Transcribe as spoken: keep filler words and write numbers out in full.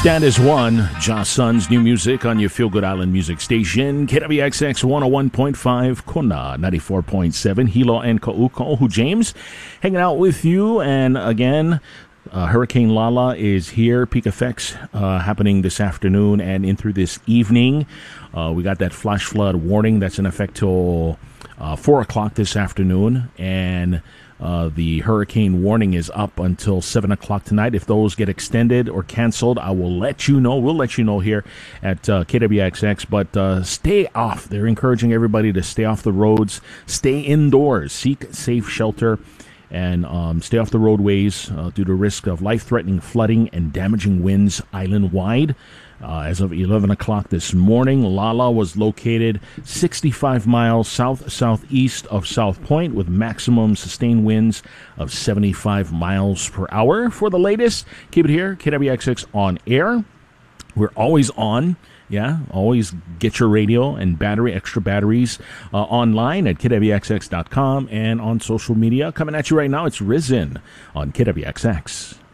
Stand as One, Josh Sun's new music on your Feel Good Island music station, K W X X one oh one point five, Kona ninety-four point seven, Hilo and Ka'uko'ohu. James, hanging out with you, and again, uh, Hurricane Lala is here, peak effects uh, happening this afternoon and in through this evening. Uh, we got that flash flood warning that's in effect till uh, four o'clock this afternoon, and Uh, the hurricane warning is up until seven o'clock tonight. If those get extended or canceled, I will let you know. We'll let you know here at uh, K W X X. But uh, stay off. They're encouraging everybody to stay off the roads, stay indoors, seek safe shelter, and um, stay off the roadways uh, due to risk of life-threatening flooding and damaging winds island-wide. Uh, as of eleven o'clock this morning, Lala was located sixty-five miles south-southeast of South Point with maximum sustained winds of seventy-five miles per hour. For the latest, keep it here, K W X X on air. We're always on. Yeah, always get your radio and battery, extra batteries uh, online at K W X X dot com and on social media. Coming at you right now, it's Risen on K W X X.